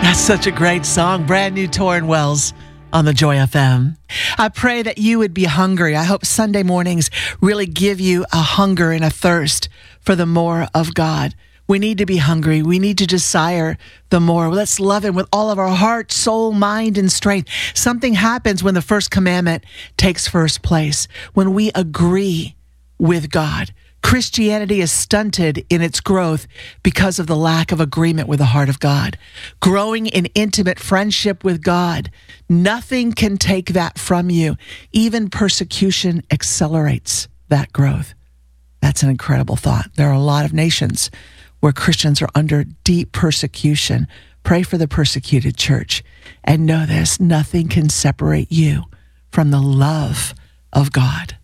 That's such a great song. Brand new Torrin Wells on the Joy FM. I pray that you would be hungry. I hope Sunday mornings really give you a hunger and a thirst for the more of God. We need to be hungry. We need to desire the more. Let's love Him with all of our heart, soul, mind, and strength. Something happens when the first commandment takes first place, when we agree with God. Christianity is stunted in its growth because of the lack of agreement with the heart of God. Growing in intimate friendship with God, nothing can take that from you. Even persecution accelerates that growth. That's an incredible thought. There are a lot of nations where Christians are under deep persecution. Pray for the persecuted church. And know this, nothing can separate you from the love of God.